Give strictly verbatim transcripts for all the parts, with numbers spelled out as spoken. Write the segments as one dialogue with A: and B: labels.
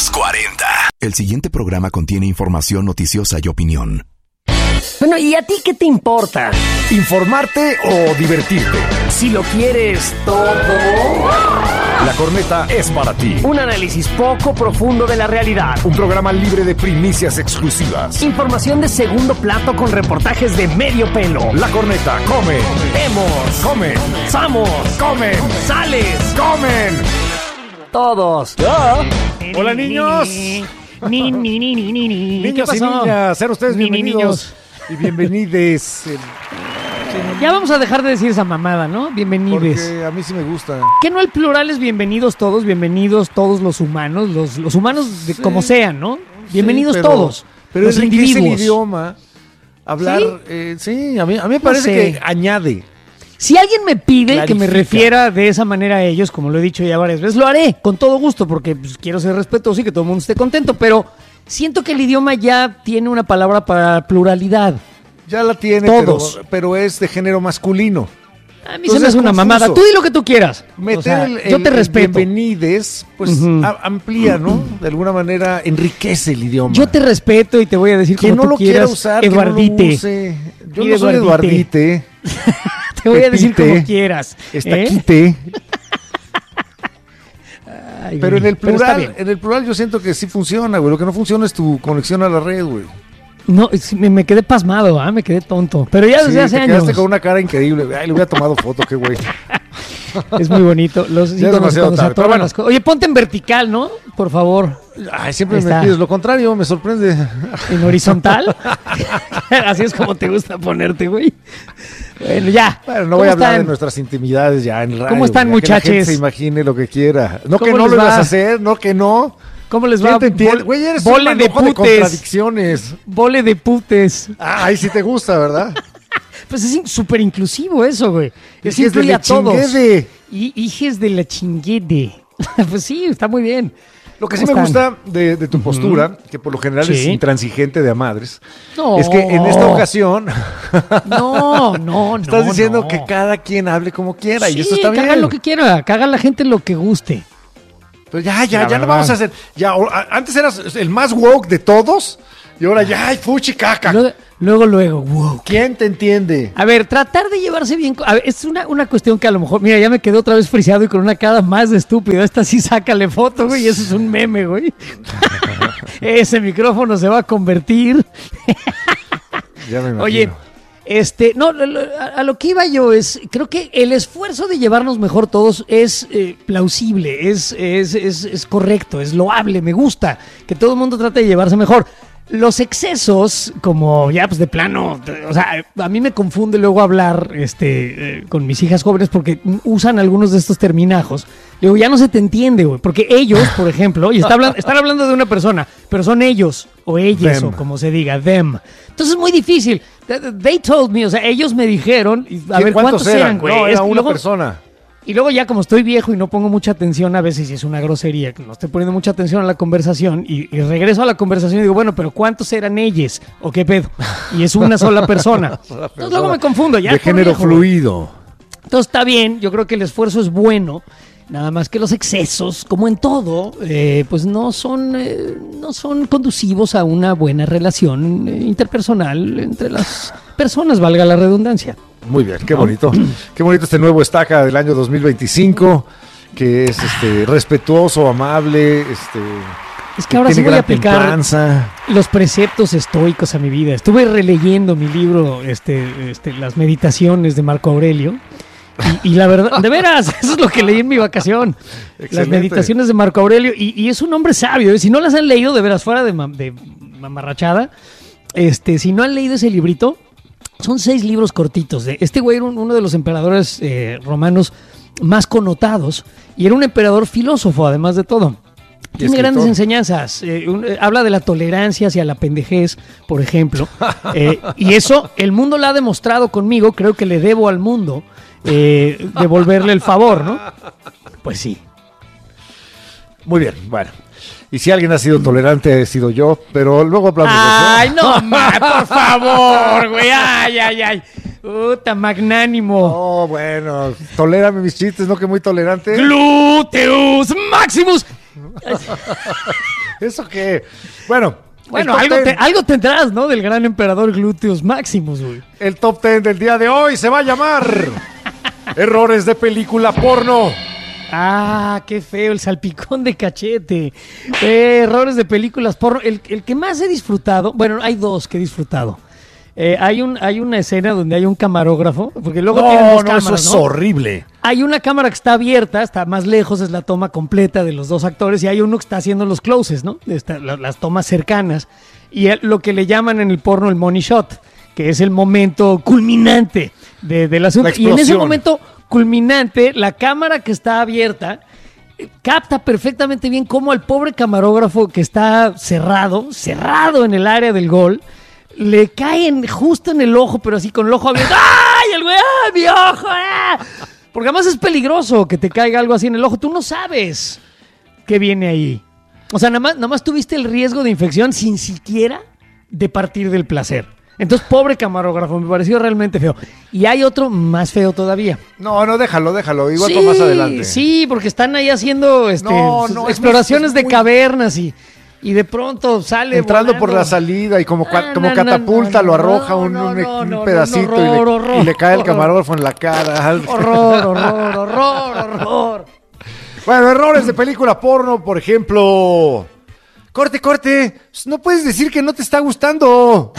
A: los cuarenta. El siguiente programa contiene información noticiosa y opinión.
B: Bueno, ¿y a ti qué te importa?
C: ¿Informarte o divertirte?
B: Si lo quieres todo.
C: La Corneta es para ti.
B: Un análisis poco profundo de la realidad.
C: Un programa libre de primicias exclusivas.
B: Información de segundo plato con reportajes de medio pelo.
C: La Corneta come.
B: Vemos.
C: Come.
B: Somos.
C: Comen.
B: Sales.
C: Comen.
B: Todos.
C: Hola, niños.
B: Ni, ni, ni, ni, ni, ni.
C: Niños y niñas, sean ustedes
B: Ni, ni,
C: bienvenidos. Y bienvenides. eh,
B: Ya vamos a dejar de decir esa mamada, ¿no? Bienvenides.
C: Porque a mí sí me gusta.
B: ¿Qué no el plural es bienvenidos todos? Bienvenidos todos los humanos, los, los humanos de
C: Sí.
B: como sean, ¿no? Bienvenidos
C: Sí, pero-
B: todos.
C: Pero
B: los
C: enriquece el
B: individuos.
C: idioma. Hablar,
B: ¿Sí?
C: eh, sí, a mí, a mí me parece
B: sé.
C: que añade.
B: Si alguien me pide que me
C: Clarifica.
B: refiera de esa manera a ellos, como lo he dicho ya varias veces, lo haré con todo gusto porque pues, quiero ser respetuoso y que todo el mundo esté contento, pero siento que el idioma ya tiene una palabra para pluralidad.
C: Ya la tiene,
B: Todos.
C: Pero, pero es de género masculino.
B: A mí
C: Entonces
B: se me hace
C: es
B: una
C: confuso.
B: mamada. Tú di lo que tú quieras.
C: Meter
B: O sea,
C: el,
B: yo
C: el-
B: te
C: el
B: respeto.
C: bienvenides, pues
B: Ujú.
C: a- amplía, ¿no? De alguna manera enriquece el idioma.
B: Yo te respeto y te voy a decir
C: Quien
B: como
C: no
B: tú
C: lo quiera
B: quieras,
C: usar,
B: Eduardite.
C: que no lo use. Yo
B: Y
C: no soy
B: Eduardite.
C: Eduardite.
B: Te voy a decir
C: Pepite.
B: como quieras.
C: Está
B: ¿eh?
C: quite.
B: Ay,
C: Pero
B: güey,
C: en el
B: pero está
C: plural,
B: bien.
C: en el plural yo siento que sí funciona, güey. Lo que no funciona es tu conexión a la red, güey.
B: No, sí, me, me quedé pasmado, ¿ah? Me quedé tonto. Pero ya desde
C: Sí,
B: hace
C: te
B: años.
C: quedaste con una cara increíble. Ay, le hubiera tomado foto, qué güey.
B: Es muy bonito. Los
C: Ya es
B: íconos
C: demasiado
B: cuando se
C: tarde, pero
B: atoran
C: bueno.
B: las cosas. Oye, ponte en vertical, ¿no? Por favor.
C: Ay, siempre
B: Ahí
C: me
B: está.
C: pides lo contrario, me sorprende.
B: En horizontal. Así es como te gusta ponerte, güey. Bueno, ya.
C: Bueno, no
B: ¿Cómo
C: voy a hablar
B: están?
C: de nuestras intimidades ya en radio.
B: ¿Cómo están,
C: güey, ya que la gente
B: muchachos?
C: se imagine lo que quiera. No que
B: ¿Cómo
C: no
B: les
C: lo
B: va?
C: ibas a hacer, no que no.
B: ¿Cómo les
C: ¿Quién
B: va?
C: te entiende?
B: Bol-
C: Güey, eres
B: Vole
C: un
B: de
C: manojo de
B: putes.
C: contradicciones.
B: Vole de putes.
C: Ah, ahí sí te gusta, ¿verdad?
B: Pues es in- súper inclusivo eso, güey. Es
C: Hijes de
B: incluye
C: la
B: a todos.
C: chinguede.
B: Y hijes de la chinguede. Pues sí, está muy bien.
C: Lo que sí
B: ¿Cómo
C: me
B: están?
C: gusta de, de tu postura, que por lo general
B: Sí.
C: es intransigente de a madres,
B: No.
C: es que en esta ocasión
B: No, no, no.
C: estás diciendo
B: no.
C: que cada quien hable como quiera
B: Sí,
C: y eso está
B: que
C: bien.
B: hagan lo que quiera, que haga la gente lo que guste.
C: Pero ya, ya,
B: La
C: ya no
B: verdad.
C: vamos a hacer. Ya, o- a- antes eras el más woke de todos y ahora ya, ay, fuchi caca.
B: Luego, luego, luego, wow.
C: ¿Quién te entiende?
B: A ver, tratar de llevarse bien. co- A ver, es una, una cuestión que a lo mejor, mira, ya me quedé otra vez friseado y con una cara más de estúpido. Esta sí sácale foto, güey, y eso es un meme, güey. Ese micrófono se va a convertir.
C: Ya me imagino.
B: Oye, este, no, lo- lo- a, a lo que iba yo es, creo que el esfuerzo de llevarnos mejor todos es eh, plausible, es, es, es, es correcto, es loable, me gusta que todo el mundo trate de llevarse mejor. Los excesos, como ya pues de plano, de- o sea, a mí me confunde luego hablar este, eh, con mis hijas jóvenes porque usan algunos de estos terminajos. Digo, ya no se te entiende, güey, porque ellos, por ejemplo, y está hablan- están hablando de una persona, pero son ellos, o ellas,
C: Them.
B: o como se diga, them. Entonces es muy difícil. They- They told me, o sea, ellos me dijeron, y a
C: ¿Qué-
B: ver cuántos, eran, güey.
C: No,
B: Es
C: era
B: que
C: una
B: luego-
C: persona.
B: y luego ya como estoy viejo y no pongo mucha atención, a veces si es una grosería, que no estoy poniendo mucha atención a la conversación y, y regreso a la conversación y digo, bueno, pero ¿cuántos eran ellos? ¿O qué pedo? Y es una sola persona. Entonces luego me confundo, ya
C: de
B: por
C: género
B: viejo, güey.
C: fluido.
B: Entonces está bien, yo creo que el esfuerzo es bueno, nada más que los excesos, como en todo, eh, pues no son, eh, no son conducivos a una buena relación eh, interpersonal entre las personas, valga la redundancia.
C: Muy bien, qué bonito. Qué bonito este nuevo estaca del año dos mil veinticinco, que es este respetuoso, amable, este
B: Es que ahora sí
C: tiene
B: voy a
C: gran
B: aplicar
C: templanza.
B: los preceptos estoicos a mi vida. Estuve releyendo mi libro, este, este, Las Meditaciones de Marco Aurelio. Y, y la verdad, de veras, eso es lo que leí en mi vacación. Las
C: Excelente.
B: Meditaciones de Marco Aurelio. Y, y es un hombre sabio. ¿eh? Si no las han leído, de veras, fuera de, ma- de mamarrachada, este, si no han leído ese librito, son seis libros cortitos. De, este güey era un- uno de los emperadores eh, romanos más connotados. Y era un emperador filósofo, además de todo.
C: Y
B: Tiene
C: escritor.
B: grandes enseñanzas. Eh, un- eh, habla de la tolerancia hacia la pendejez, por ejemplo. Eh, y eso, el mundo lo ha demostrado conmigo. Creo que le debo al mundo eh, devolverle el favor, ¿no? Pues sí.
C: Muy bien, bueno. Y si alguien ha sido tolerante, he sido yo, pero luego hablamos
B: Ay,
C: de eso.
B: no, ma, por favor, güey. Ay, ay, ay. Puta, magnánimo.
C: Oh, bueno, tolérame mis chistes, ¿no? Que muy tolerante.
B: Gluteus Maximus.
C: ¿Eso qué? Bueno,
B: Bueno, algo, te, algo tendrás, ¿no? Del gran emperador Glúteos Máximos, güey.
C: El top ten del día de hoy se va a llamar Errores de película porno.
B: Ah, qué feo, el salpicón de cachete. Eh, errores de películas porno. El, el que más he disfrutado, bueno, hay dos que he disfrutado. Eh, hay, un, hay una escena donde hay un camarógrafo, porque luego
C: No,
B: tienen dos
C: no,
B: cámaras,
C: eso es
B: ¿no?
C: horrible.
B: Hay una cámara que está abierta, está más lejos, es la toma completa de los dos actores, y hay uno que está haciendo los closes, ¿no? Está, la, las tomas cercanas. Y el, lo que le llaman en el porno el money shot, que es el momento culminante de, del asunto. Y en ese momento culminante, la cámara que está abierta eh, capta perfectamente bien cómo al pobre camarógrafo que está cerrado, cerrado en el área del gol, le caen justo en el ojo, pero así con el ojo abierto. ¡Ay, el güey! ¡Ay, mi ojo! ¡Ah! Porque además es peligroso que te caiga algo así en el ojo. Tú no sabes qué viene ahí. O sea, nada más, nada más tuviste el riesgo de infección sin siquiera de partir del placer. Entonces, pobre camarógrafo, me pareció realmente feo. Y hay otro más feo todavía.
C: No, no, déjalo, déjalo. Igual
B: sí,
C: para más adelante.
B: Sí, porque están ahí haciendo este,
C: No, no,
B: exploraciones
C: es muy, es
B: de
C: muy...
B: cavernas y, y de pronto sale
C: entrando
B: volando
C: por la salida y como,
B: Ah,
C: como
B: no,
C: catapulta
B: no, no,
C: lo arroja
B: no,
C: un,
B: no,
C: un,
B: no,
C: un
B: no,
C: pedacito
B: no, horror,
C: y, le,
B: horror,
C: y le cae el
B: horror.
C: camarógrafo en la cara.
B: Horror, horror, horror, horror.
C: Bueno, errores de película porno, por ejemplo. Corte, corte. No puedes decir que no te está gustando.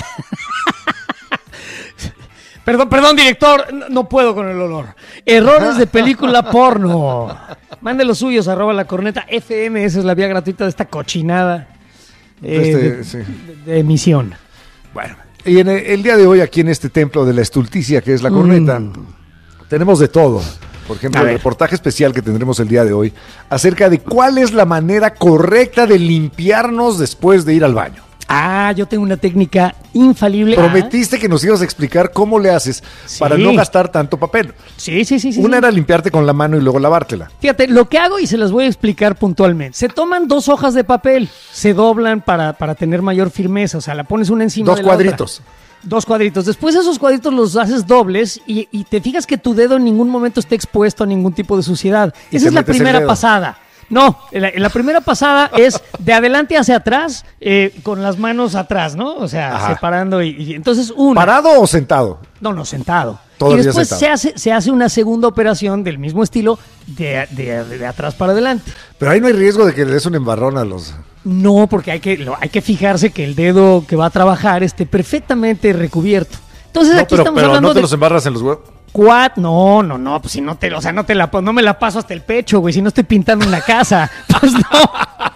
B: Perdón, perdón, director, no, no puedo con el olor. Errores de película porno. Mande los suyos, arroba la corneta F M, esa es la vía gratuita de esta cochinada eh,
C: Este,
B: de,
C: sí.
B: de, de emisión.
C: Bueno, y en el, el día de hoy aquí en este templo de la estulticia que es la corneta,
B: Mm.
C: tenemos de todo. Por ejemplo,
B: A
C: el
B: ver.
C: reportaje especial que tendremos el día de hoy acerca de cuál es la manera correcta de limpiarnos después de ir al baño.
B: Ah, yo tengo una técnica infalible.
C: Prometiste que nos ibas a explicar cómo le haces
B: Sí.
C: para no gastar tanto papel.
B: Ah, sí, sí, sí, sí.
C: Una
B: sí.
C: era limpiarte con la mano y luego lavártela.
B: Fíjate, lo que hago y se las voy a explicar puntualmente. Se toman dos hojas de papel, se doblan para, para tener mayor firmeza, o sea, la pones una encima
C: Dos
B: de la otra.
C: cuadritos.
B: Dos cuadritos. Después esos cuadritos los haces dobles y, y te fijas que tu dedo en ningún momento esté expuesto a ningún tipo de suciedad.
C: Y
B: Esa
C: te
B: es la
C: metes el
B: primera
C: dedo.
B: pasada. No, la, la primera pasada es de adelante hacia atrás, eh, con las manos atrás, ¿no? O sea,
C: Ajá.
B: separando y, y entonces una.
C: ¿Parado o sentado?
B: No, no, sentado.
C: Todavía
B: y después
C: sentado.
B: se hace, se hace una segunda operación del mismo estilo de, de- de atrás para adelante.
C: Pero ahí no hay riesgo de que le des un embarrón a los...
B: No, porque hay que, lo- hay que fijarse que el dedo que va a trabajar esté perfectamente recubierto. Entonces
C: No,
B: aquí
C: pero,
B: estamos
C: pero
B: hablando
C: no te
B: de
C: los embarras en los huevos.
B: cuat, no, no, no, pues si no te, o sea, no te la, no me la paso hasta el pecho, güey, si no estoy pintando una casa, pues no,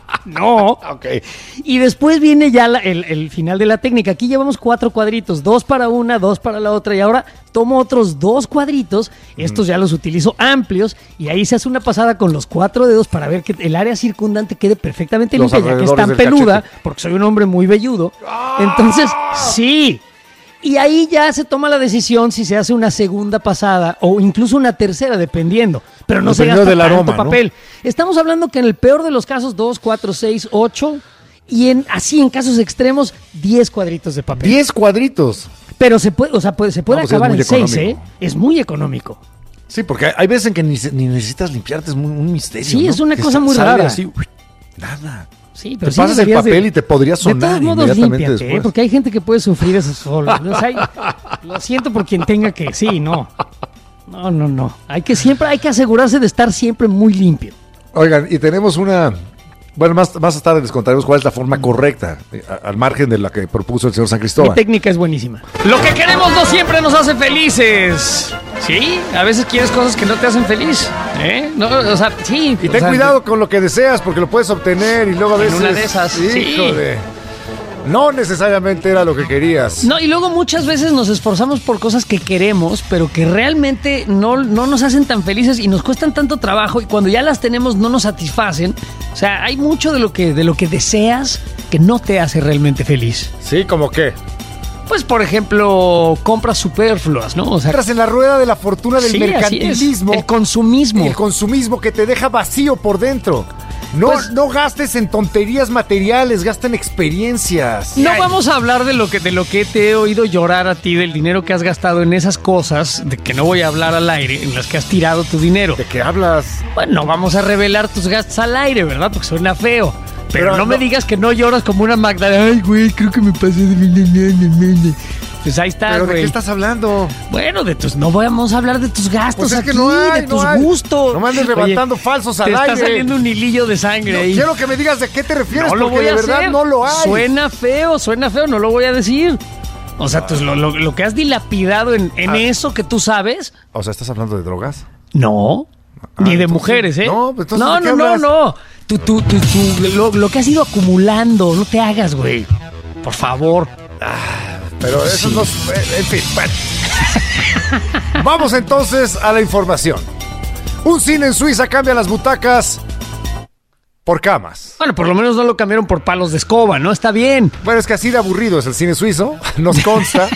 B: no.
C: Ok.
B: Y después viene ya la- el, el final de la técnica. Aquí llevamos cuatro cuadritos, dos para una, dos para la otra, y ahora tomo otros dos cuadritos, estos ya los utilizo amplios, y ahí se hace una pasada con los cuatro dedos para ver que el área circundante quede perfectamente
C: Los
B: limpia, ya que es
C: alrededores
B: tan
C: del
B: peluda,
C: cachete.
B: porque soy un hombre muy velludo. Entonces, sí. Y ahí ya se toma la decisión si se hace una segunda pasada o incluso una tercera, dependiendo. Pero no se
C: Dependiendo
B: gasta
C: del
B: tanto
C: aroma, ¿no?
B: papel. Estamos hablando que en el peor de los casos, dos, cuatro, seis, ocho. Y en, así en casos extremos, diez cuadritos de papel.
C: Diez cuadritos.
B: Pero se puede, o sea, puede, se puede
C: No, pues es
B: acabar
C: muy
B: en seis, ¿eh?
C: económico.
B: Es muy económico.
C: Sí, porque hay, hay veces en que ni, se- ni necesitas limpiarte, es muy, un misterio.
B: Sí,
C: ¿no?
B: es una
C: Que
B: cosa
C: sa-
B: muy
C: sale
B: rara.
C: así, uy, nada.
B: Sí, pero
C: Te
B: sí
C: pasas el
B: deberías de-
C: papel y te podría
B: De
C: sonar
B: todos modos,
C: inmediatamente
B: límpiate, ¿eh?
C: después.
B: Porque hay gente que puede sufrir eso solo. O sea, hay- lo siento por quien tenga que... Sí, no. No, no, no. Hay que siempre, hay que asegurarse de estar siempre muy limpio.
C: Oigan, y tenemos una... Bueno, más, más tarde les contaremos cuál es la forma correcta, eh, a- al margen de la que propuso el señor San
B: Mi
C: Cristóbal.
B: técnica es buenísima. Lo que queremos no siempre nos hace felices. Sí, a veces quieres cosas que no te hacen feliz. ¿Eh? No, o sea, sí.
C: Y
B: o
C: ten
B: sea,
C: cuidado con lo que deseas, porque lo puedes obtener y luego a
B: En
C: veces...
B: una de esas, sí.
C: Híjole, no necesariamente era lo que querías.
B: No, y luego muchas veces nos esforzamos por cosas que queremos, pero que realmente no, no nos hacen tan felices y nos cuestan tanto trabajo, y cuando ya las tenemos no nos satisfacen. O sea, hay mucho de lo que, de lo que deseas que no te hace realmente feliz.
C: Sí, ¿como qué?
B: Pues, por ejemplo, compras superfluas, ¿no? O sea,
C: Entras en la rueda de la fortuna del
B: sí, así es.
C: mercantilismo.
B: El consumismo.
C: Y el consumismo que te deja vacío por dentro. No,
B: Pues-
C: no gastes en tonterías materiales, gasta en experiencias.
B: No vamos a hablar de lo que de lo que te he oído llorar a ti, del dinero que has gastado en esas cosas, de que no voy a hablar al aire, en las que has tirado tu dinero.
C: ¿De qué hablas?
B: Bueno, no vamos a revelar tus gastos al aire, ¿verdad? Porque suena feo. Pero,
C: Pero
B: no,
C: no-
B: me digas que no lloras como una Magdalena. Ay, güey, creo que me pasé de mi nene. Pues ahí está,
C: ¿Pero de
B: güey.
C: qué estás hablando?
B: Bueno, de tus, no vamos a hablar de tus gastos
C: Pues es
B: aquí,
C: que no hay,
B: de
C: no
B: tus
C: hay.
B: gustos.
C: No me andes
B: Oye,
C: levantando falsos al
B: te
C: aire.
B: está saliendo un hilillo de sangre
C: No,
B: ahí.
C: quiero que me digas de qué te refieres,
B: No lo
C: porque
B: voy
C: de
B: a
C: verdad
B: hacer.
C: no lo hay.
B: Suena feo, suena feo, no lo voy a decir. O sea, pues, lo, lo- lo que has dilapidado en, en
C: Ah.
B: eso que tú sabes,
C: O sea, ¿estás hablando de drogas?
B: no.
C: Ah,
B: Ni de
C: entonces-
B: mujeres, ¿eh?
C: no, pues, entonces,
B: no,
C: ¿de qué
B: no, no,
C: hablas?
B: no. Tú, tú, tú, tú, lo, lo que has ido acumulando, no te hagas, güey. Por favor.
C: Pero eso
B: Sí.
C: no es... eh, En fin, bueno. Vamos entonces a la información. Un cine en Suiza cambia las butacas por camas.
B: Bueno, por lo menos no lo cambiaron por palos de escoba, ¿no? Está bien.
C: Bueno, es que así de aburrido es el cine suizo, nos consta.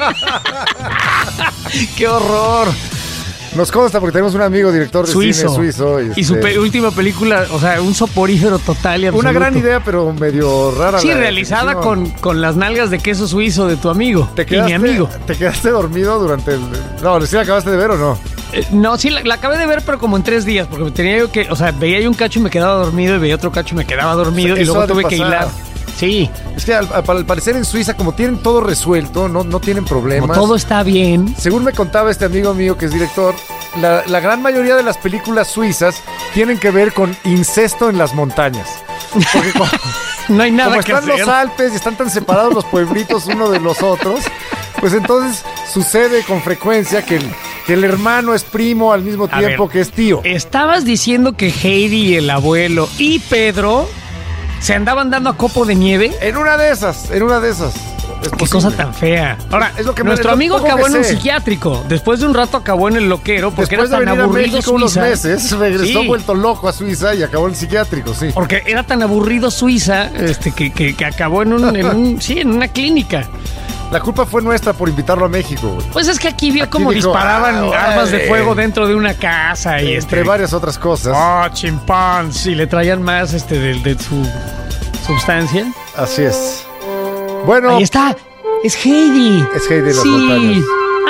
B: ¡Qué horror!
C: Nos consta porque tenemos un amigo director de
B: Suizo.
C: cine suizo.
B: Y
C: este,
B: su pe- última película, o sea, un soporífero total y absoluto.
C: una gran idea, pero medio rara.
B: Sí,
C: la
B: realizada
C: ejecución.
B: con, con las nalgas de queso suizo de tu amigo.
C: ¿Te
B: y
C: quedaste,
B: mi amigo.
C: ¿Te quedaste dormido durante el...? No, ¿sí la acabaste de ver o no?
B: Eh, no, sí, la, la acabé de ver, pero como en tres días, porque tenía yo que, o sea, veía yo un cacho y me quedaba dormido, y veía otro cacho y me quedaba dormido,
C: O sea,
B: y
C: eso
B: luego
C: ha de
B: tuve que
C: pasar.
B: hilar. Sí,
C: Es que al, al- al parecer en Suiza, como tienen todo resuelto, no, no tienen
B: como
C: problemas.
B: todo está bien.
C: Según me contaba este amigo mío que es director, la, la gran mayoría de las películas suizas tienen que ver con incesto en las montañas. Porque como,
B: No hay nada
C: como
B: que
C: están
B: hacer.
C: los Alpes y están tan separados los pueblitos uno de los otros, pues entonces sucede con frecuencia que el, que el hermano es primo al mismo
B: A
C: tiempo
B: ver,
C: que es tío.
B: Estabas diciendo que Heidi, el abuelo, y Pedro se andaban dando a copo de nieve.
C: En una de esas, en una de esas. Es
B: Qué
C: posible.
B: cosa tan fea. Ahora,
C: Es lo que me-
B: nuestro
C: es lo
B: amigo
C: poco
B: acabó
C: que
B: en un
C: sé.
B: psiquiátrico. Después de un rato acabó en el loquero porque
C: Después de
B: era tan
C: venir a
B: aburrido
C: México unos
B: Suiza.
C: meses, regresó
B: Sí.
C: vuelto loco a Suiza y acabó en el psiquiátrico, sí.
B: Porque era tan aburrido Suiza este, que, que- que acabó en, un, en un- sí, en una clínica.
C: La culpa fue nuestra por invitarlo a México, güey.
B: Pues es que aquí vio
C: Aquí
B: cómo
C: dijo,
B: disparaban
C: "Ah,
B: armas de
C: güey".
B: fuego dentro de una casa y
C: Entre
B: este,
C: varias otras cosas.
B: oh, chimpans, y le traían más este de, de su sustancia.
C: Así es. Bueno,
B: Ahí está, es Heidi.
C: es Heidi de las
B: Sí.
C: montañas.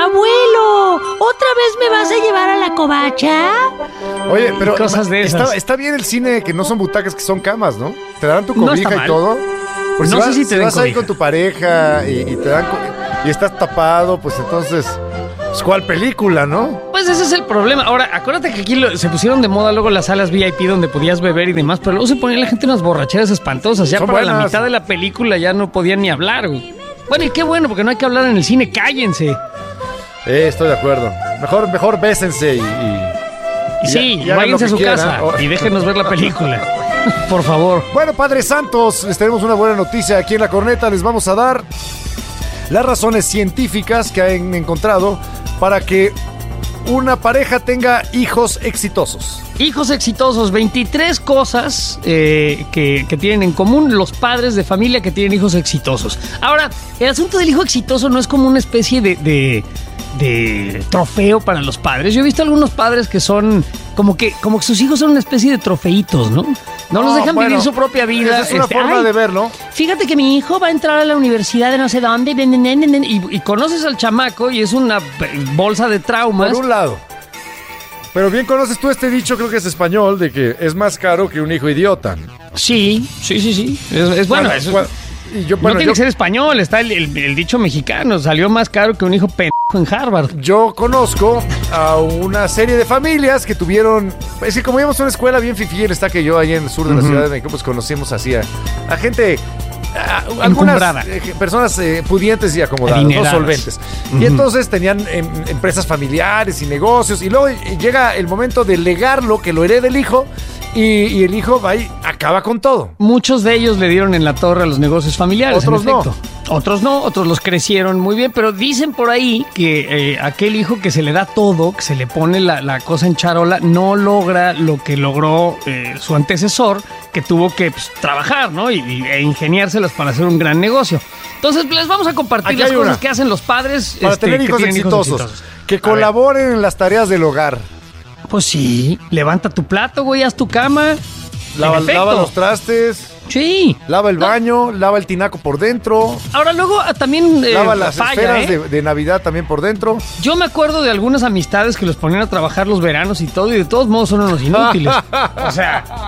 D: Abuelo, ¿otra vez me vas a llevar a la covacha?
C: Oye, pero
B: cosas de
C: está,
B: esas.
C: está bien el cine que no son butacas, que son camas, ¿no? Te dan tu
B: No
C: cobija
B: está
C: y
B: mal.
C: todo. Pues
B: No
C: si
B: sé
C: vas,
B: si te
C: si
B: den
C: vas ahí
B: cobija.
C: con tu pareja y, y te dan co- y estás tapado, pues entonces, pues, ¿cuál película, no?
B: Pues ese es el problema. Ahora, acuérdate que aquí lo- se pusieron de moda luego las salas V I P donde podías beber y demás, pero luego se ponía la gente unas borracheras espantosas. Ya
C: Son
B: para la
C: buenas.
B: mitad de la película ya no podían ni hablar, güey. Bueno, y qué bueno, porque no hay que hablar en el cine, cállense.
C: Eh, estoy de acuerdo. Mejor, mejor bésense y... y-
B: Y
C: Y
B: sí,
C: ha- y hagan
B: váyanse a
C: lo
B: su
C: que quieran.
B: casa
C: Oh.
B: y déjenos ver la película. Por favor.
C: Bueno, Padre Santos, les tenemos una buena noticia aquí en La Corneta. Les vamos a dar las razones científicas que han encontrado para que una pareja tenga hijos exitosos.
B: Hijos exitosos, veintitrés cosas eh, que, que tienen en común los padres de familia que tienen hijos exitosos. Ahora, el asunto del hijo exitoso no es como una especie de, de, de trofeo para los padres. Yo he visto algunos padres que son como que, como que sus hijos son una especie de trofeitos, ¿no? No los
C: No,
B: dejan
C: bueno,
B: vivir su propia vida.
C: Esa es una
B: este,
C: forma
B: "Ay,
C: de verlo.
B: Fíjate que mi hijo va a entrar a la universidad de no sé dónde, nen, nen, nen, nen", y, y conoces al chamaco y es una eh, bolsa de traumas.
C: Por un lado. Pero bien conoces tú este dicho, creo que es español, de que es más caro que un hijo idiota.
B: Sí, sí, sí, sí. Es, es bueno, eso-
C: cua- y yo,
B: no
C: bueno,
B: tiene
C: yo,
B: que ser español, está el, el- el dicho mexicano, salió más caro que un hijo pendejo en Harvard.
C: yo conozco a una serie de familias que tuvieron... Es que como íbamos a una escuela bien fifí, está que yo allá en el sur de la Ciudad de México, pues conocimos así a, a gente... a- algunas
B: Encumbrada.
C: eh, personas eh, pudientes y acomodadas, no
B: Adineradas.
C: solventes. Y entonces tenían em, empresas familiares y negocios, y luego eh, llega el momento de legarlo, que lo herede el hijo, y, y el hijo va y acaba con todo.
B: Muchos de ellos le dieron en la torre a los negocios familiares.
C: Otros
B: en
C: no.
B: efecto. Otros no, otros los crecieron muy bien, pero dicen por ahí que eh, aquel hijo que se le da todo, que se le pone la, la cosa en charola, no logra lo que logró eh, su antecesor, que tuvo que pues, trabajar, ¿no? Y, y- e ingeniárselas para hacer un gran negocio. Entonces, les vamos a compartir
C: Aquí
B: las
C: hay
B: cosas
C: una.
B: que hacen los padres
C: Para
B: este,
C: tener
B: que
C: hijos
B: tienen
C: exitosos, que
B: A ver.
C: colaboren en las tareas del hogar.
B: Pues sí, levanta tu plato, güey, haz tu cama.
C: Lava,
B: En efecto.
C: lava los trastes,
B: Sí.
C: lava el
B: No.
C: baño, lava el tinaco por dentro,
B: Ahora luego ah, también eh,
C: lava las
B: falla,
C: esferas
B: ¿eh?
C: de, de Navidad también por dentro.
B: Yo me acuerdo de algunas amistades que los ponían a trabajar los veranos y todo, y de todos modos son unos inútiles. O sea,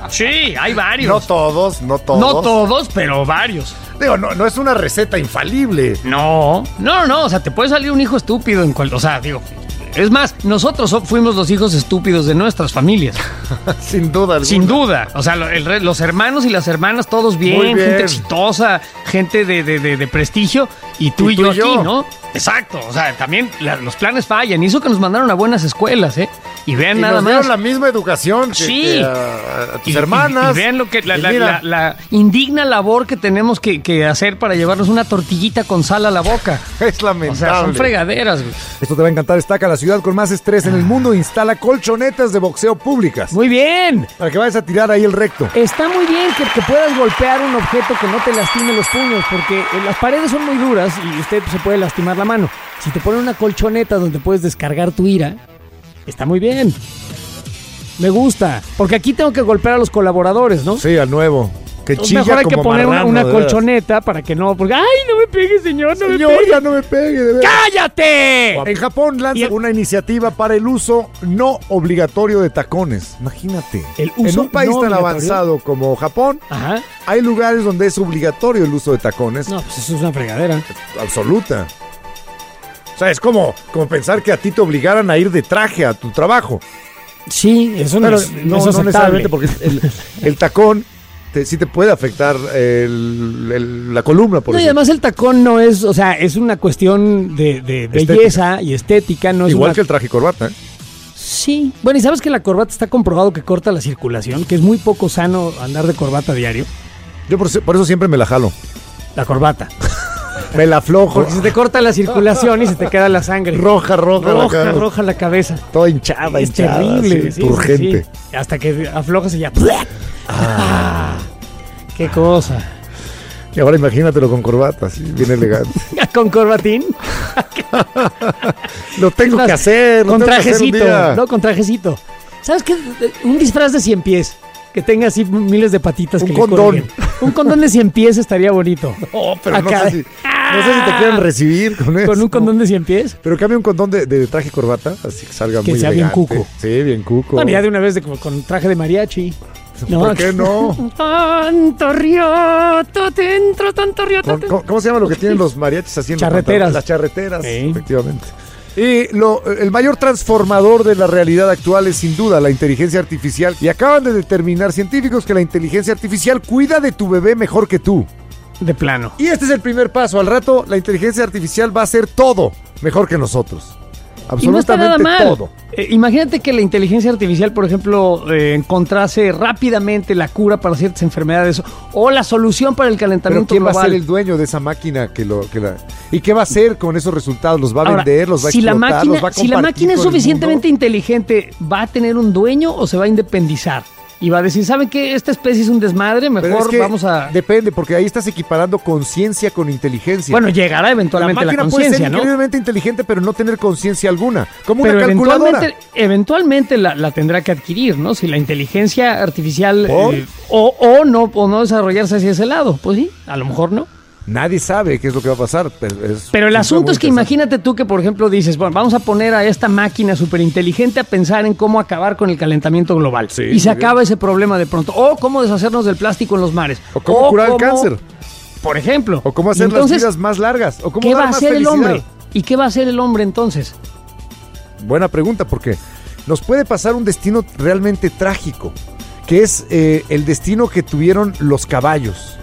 B: Sí, hay varios.
C: No todos, no todos.
B: No todos, pero varios.
C: Digo, no, no es una receta infalible.
B: No, no, no, o sea, te puede salir un hijo estúpido en cual, o sea, digo, es más, nosotros so- fuimos los hijos estúpidos de nuestras familias.
C: Sin duda alguna.
B: Sin duda. O sea, lo- el re- los hermanos y las hermanas, todos bien,
C: Muy bien.
B: gente exitosa, gente de, de- de- de prestigio, y tú y,
C: Y tú
B: yo
C: y yo.
B: aquí, ¿no? Exacto. O sea, también la- los planes fallan. Hizo que nos mandaron a buenas escuelas, ¿eh? Y vean
C: Y
B: nada
C: nos
B: más.
C: dieron la misma educación que,
B: Sí.
C: que a, a tus
B: Y-
C: hermanas.
B: Y, y vean lo que la,
C: Y
B: la-
C: mira,
B: la- la indigna labor que tenemos que, que hacer para llevarnos una tortillita con sal a la boca.
C: es
B: O
C: lamentable.
B: sea, son fregaderas, güey.
C: Esto te va a encantar. Estaca, la ciudad con más estrés en el mundo, instala colchonetas de boxeo públicas.
B: Muy bien.
C: Para que vayas a tirar ahí el recto.
B: Está muy bien que, que puedas golpear un objeto que no te lastime los puños, porque eh, las paredes son muy duras y usted se puede lastimar la mano. Si te ponen una colchoneta donde puedes descargar tu ira, está muy bien. Me gusta, porque aquí tengo que golpear a los colaboradores, ¿no?
C: Sí, al nuevo. Que
B: Entonces,
C: chilla
B: mejor hay que
C: como
B: poner una,
C: marrano,
B: una
C: de veras.
B: colchoneta para que no, porque ¡ay, no me pegue, señor! ¡No
C: Señor,
B: me pegue!
C: ya no me pegue, de veras.
B: ¡Cállate!
C: En Japón lanza
B: Y el-
C: una iniciativa para el uso no obligatorio de tacones. Imagínate.
B: El uso
C: en un país
B: no
C: tan
B: obligatorio.
C: avanzado como Japón,
B: Ajá.
C: hay lugares donde es obligatorio el uso de tacones.
B: No, pues eso es una fregadera.
C: Absoluta. O sea, es como, como pensar que a ti te obligaran a ir de traje a tu trabajo.
B: Sí, eso no
C: Pero
B: es,
C: no,
B: eso es
C: no
B: aceptable.
C: necesariamente, porque el, el tacón te- sí te puede afectar el- el- la columna, por
B: No, y
C: ejemplo.
B: además el tacón no es, o sea, es una cuestión de, de
C: Estética.
B: belleza y estética, no es
C: Igual
B: una-
C: que el traje y corbata. ¿eh?
B: Sí. Bueno, y sabes que la corbata está comprobado que corta la circulación, que es muy poco sano andar de corbata a diario.
C: Yo por, por eso siempre me la jalo.
B: La corbata.
C: Me la aflojo.
B: Porque se te corta la circulación y se te queda la sangre.
C: Roja, roja,
B: roja,
C: roja.
B: roja la cabeza.
C: Toda hinchada,
B: Es
C: hinchada.
B: terrible.
C: sí,
B: sí,
C: turgente.
B: sí, sí. Hasta que aflojas y ya. Ah, qué cosa.
C: Y ahora imagínatelo con corbata, así, bien elegante.
B: Con corbatín.
C: Lo tengo
B: Es
C: que
B: más,
C: hacer, lo
B: con
C: tengo que hacer un
B: trajecito.
C: día.
B: No, con trajecito. ¿Sabes qué? Un disfraz de cien pies. Que tenga así miles de patitas.
C: Un
B: que
C: condón.
B: Le cuelguen. Un condón de cien pies estaría bonito.
C: No, pero no
B: Acá.
C: sé, si, no sé si te quieren recibir con eso.
B: Con un condón de cien pies.
C: Pero cambia un condón de, de traje y corbata, así que salga
B: Que
C: muy
B: sea bien
C: elegante.
B: cuco.
C: Sí, bien cuco.
B: Bueno, ya de una vez de, con traje de mariachi.
C: ¿Por qué no?
B: Tanto rioto dentro, tanto rioto
C: ¿Cómo,
B: dentro.
C: cómo- cómo se llama lo que tienen los mariachis haciendo?
B: Charreteras.
C: Las charreteras,
B: Sí.
C: efectivamente. Y lo, el mayor transformador de la realidad actual es sin duda la inteligencia artificial. Y acaban de determinar científicos que la inteligencia artificial cuida de tu bebé mejor que tú.
B: De plano.
C: Y este es el primer paso. Al rato la inteligencia artificial va a hacer todo mejor que nosotros.
B: Y no está nada
C: Absolutamente
B: mal.
C: todo.
B: Eh, imagínate que la inteligencia artificial, por ejemplo, eh, encontrase rápidamente la cura para ciertas enfermedades o la solución para el
C: Pero
B: calentamiento
C: ¿quién va a
B: global.
C: ser el dueño de esa máquina que lo que la y qué va a hacer con esos resultados? ¿Los va a
B: Ahora,
C: vender? ¿Los va a
B: si la
C: explotar?
B: máquina,
C: ¿Los va a
B: si la
C: compartir
B: máquina es
C: con el
B: suficientemente
C: mundo?
B: inteligente, ¿va a tener un dueño o se va a independizar? Y va a decir, ¿saben qué? Esta especie es un desmadre,
C: Pero
B: mejor
C: es que
B: vamos a...
C: depende, porque ahí estás equiparando conciencia con inteligencia.
B: Bueno, llegará
C: la
B: eventualmente la,
C: máquina puede
B: conciencia,
C: ser
B: ¿no?
C: increíblemente inteligente, pero no tener conciencia alguna, como
B: Pero
C: una calculadora.
B: eventualmente, eventualmente la, la tendrá que adquirir, ¿no? Si la inteligencia artificial
C: ¿Por?
B: eh, o, o no o no desarrollarse hacia ese lado, pues sí, a lo mejor no.
C: Nadie sabe qué es lo que va a pasar. Pero, es-
B: Pero el
C: es
B: asunto
C: muy
B: es que
C: interesante.
B: imagínate tú que, por ejemplo, dices, bueno, vamos a poner a esta máquina súper inteligente a pensar en cómo acabar con el calentamiento global.
C: Sí,
B: y se
C: muy
B: acaba ese problema de pronto. O cómo deshacernos del plástico en los mares.
C: O cómo curar el
B: cómo-
C: cáncer.
B: Por ejemplo.
C: O cómo
B: Y
C: hacer
B: entonces,
C: las vidas más largas. O cómo
B: ¿qué
C: dar
B: va a
C: más
B: hacer el
C: felicidad.
B: hombre? ¿Y qué va a hacer el hombre entonces?
C: Buena pregunta, porque nos puede pasar un destino realmente trágico, que es eh, el destino que tuvieron los caballos,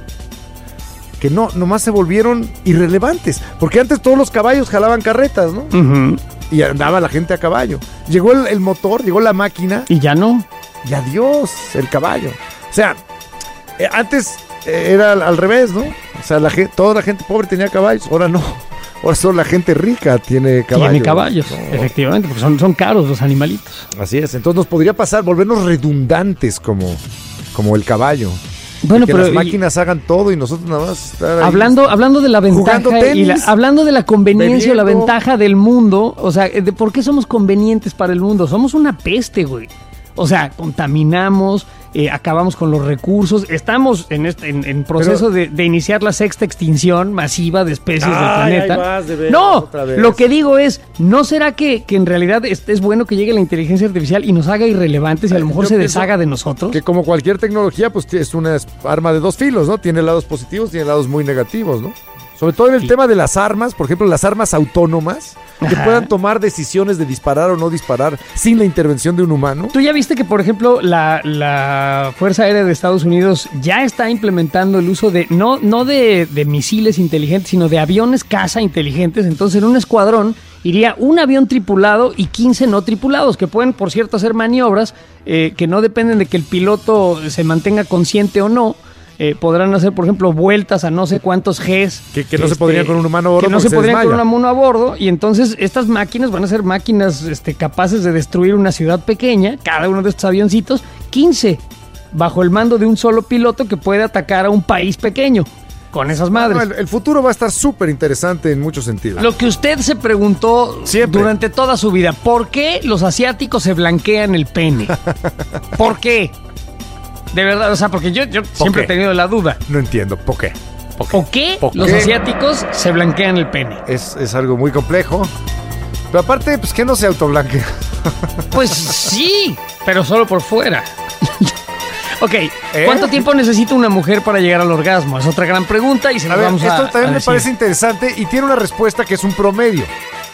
C: que no, nomás se volvieron irrelevantes, porque antes todos los caballos jalaban carretas, ¿no? Y andaba la gente a caballo. Llegó el, el motor, llegó la máquina,
B: Y ya no.
C: y adiós, el caballo. O sea, eh, antes eh, era al, al revés, ¿no? O sea, la gente, toda la gente pobre tenía caballos, ahora no. Ahora solo la gente rica tiene caballos.
B: Tiene caballos,
C: No.
B: efectivamente, porque son, son caros los animalitos.
C: Así es, entonces nos podría pasar, volvernos redundantes como, como el caballo.
B: Bueno,
C: que
B: pero
C: las
B: y-
C: máquinas hagan todo y nosotros nada más estar ahí.
B: hablando, hablando de la ventaja
C: Jugando
B: y la-
C: tenis,
B: hablando de la conveniencia o la
C: bebiendo.
B: ventaja del mundo, o sea, de por qué somos convenientes para el mundo. Somos una peste, güey. O sea, contaminamos, eh, acabamos con los recursos, estamos en, este, en, en proceso de, de iniciar la sexta extinción masiva de especies
C: Ay,
B: del planeta.
C: ahí vas, de veras,
B: no,
C: otra vez.
B: lo que digo es, ¿no será que, que en realidad es, es bueno que llegue la inteligencia artificial y nos haga irrelevantes y a lo mejor
C: Yo
B: se
C: pienso
B: deshaga de nosotros?
C: Que como cualquier tecnología, pues es una arma de dos filos, ¿no? Tiene lados positivos, tiene lados muy negativos, ¿no? Sobre todo en el
B: Sí.
C: tema de las armas, por ejemplo, las armas autónomas, que
B: Ajá.
C: puedan tomar decisiones de disparar o no disparar sin la intervención de un humano.
B: Tú ya viste que, por ejemplo, la, la Fuerza Aérea de Estados Unidos ya está implementando el uso de, no, no de, de misiles inteligentes, sino de aviones caza inteligentes. Entonces, en un escuadrón iría un avión tripulado y quince no tripulados, que pueden, por cierto, hacer maniobras eh, que no dependen de que el piloto se mantenga consciente o no. Eh, podrán hacer, por ejemplo, vueltas a no sé cuántos Gs.
C: Que- que no se podrían con un humano a bordo
B: Que no
C: porque
B: se
C: se
B: podrían con un
C: desmaya.
B: humano a bordo. Y entonces estas máquinas van a ser máquinas este, capaces de destruir una ciudad pequeña, cada uno de estos avioncitos, quince, bajo el mando de un solo piloto que puede atacar a un país pequeño con esas madres.
C: No, el, el futuro va a estar súper interesante en muchos sentidos.
B: Lo que usted se preguntó
C: Siempre.
B: durante toda su vida, ¿por qué los asiáticos se blanquean el pene? ¿Por qué? De verdad, o sea, porque yo, yo siempre he
C: qué?
B: tenido la duda.
C: No entiendo, ¿por qué?
B: ¿Por qué
C: ¿Por
B: los
C: qué?
B: asiáticos se blanquean el pene?
C: Es, es algo muy complejo. Pero aparte, pues que no se autoblanquea.
B: Pues sí, pero solo por fuera. Ok,
C: ¿Eh?
B: ¿cuánto tiempo necesita una mujer para llegar al orgasmo? Es otra gran pregunta y se
C: A
B: la
C: ver,
B: vamos a
C: esto también
B: a
C: me
B: decir.
C: parece interesante y tiene una respuesta que es un promedio.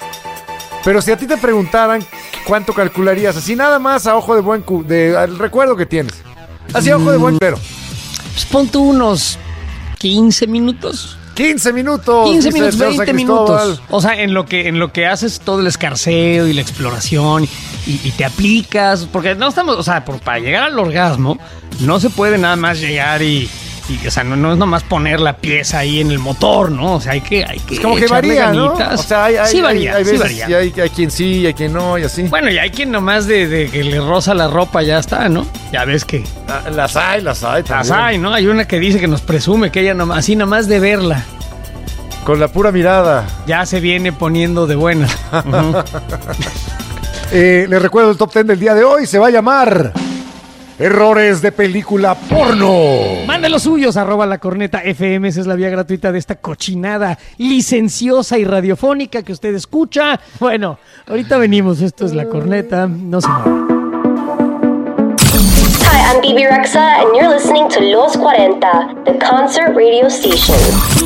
C: Pero si a ti te preguntaran cuánto calcularías, así nada más a ojo de buen cu de al recuerdo que tienes. Así a ojo de buen pero.
B: Pues pon tú unos quince minutos.
C: quince minutos.
B: quince
C: dice
B: minutos,
C: el señor San
B: veinte
C: Cristóbal.
B: minutos. O sea, en lo que en lo que haces todo el escarceo y la exploración y, y te aplicas, porque no estamos, o sea, por, para llegar al orgasmo no se puede nada más llegar y, y, o sea, no, no es nomás poner la pieza ahí en el motor, ¿no? O sea, hay que hay que
C: Es como que
B: echarle
C: varía, ¿no?
B: ganitas.
C: O sea, hay, hay,
B: sí varía,
C: hay, hay
B: sí
C: veces
B: varía.
C: y hay, hay quien sí, hay quien no, y así.
B: Bueno, y hay quien nomás de, de que le roza la ropa ya está, ¿no? Ya ves que
C: Ah, Las hay, las hay
B: las
C: también.
B: hay, ¿no? Hay una que dice que nos presume que ella nomás, así nomás de verla
C: Con la pura mirada.
B: ya se viene poniendo de buena. Ujú.
C: Eh, les recuerdo el top diez del día de hoy. Se va a llamar Errores de película porno.
B: Mande los suyos, arroba la corneta F M, esa es la vía gratuita de esta cochinada licenciosa y radiofónica que usted escucha. Bueno, ahorita venimos, esto es la corneta, no se muevan.
E: Hi, I'm Bibi Rexa, and you're listening to Los cuarenta, the concert radio station.